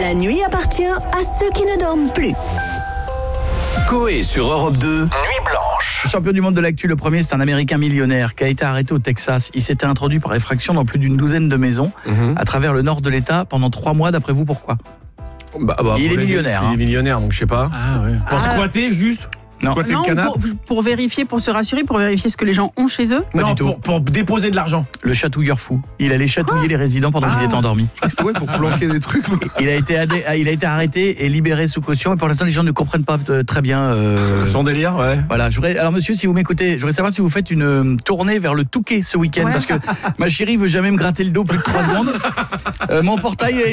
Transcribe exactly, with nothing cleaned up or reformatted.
La nuit appartient à ceux qui ne dorment plus. Coé sur Europe deux, Nuit Blanche. Champion du monde de l'actu, le premier, c'est un Américain millionnaire qui a été arrêté au Texas. Il s'était introduit par effraction dans plus d'une douzaine de maisons mmh. à travers le nord de l'État pendant trois mois. D'après vous, pourquoi ? bah, bah, Il est les, millionnaire. Il hein. est millionnaire, donc je sais pas. Ah, ouais. Pour Ah. squatter juste Non, squatter Non, le canapé. pour, pour vérifier, pour se rassurer, pour vérifier ce que les gens ont chez eux. Pas Non, du tout. pour, pour déposer de l'argent. Le chatouilleur fou. Il allait chatouiller les résidents pendant qu'ils étaient endormis. C'était ouais, pour planquer des trucs. Il a été adé- il a été arrêté et libéré sous caution. Et pour l'instant, les gens ne comprennent pas euh, très bien. Euh... Son délire, ouais. Voilà. Je voudrais, alors, monsieur, si vous m'écoutez, je voudrais savoir si vous faites une euh, tournée vers le Touquet ce week-end, Ouais. parce que ma chérie veut jamais me gratter le dos plus de trois secondes. Euh, mon portail est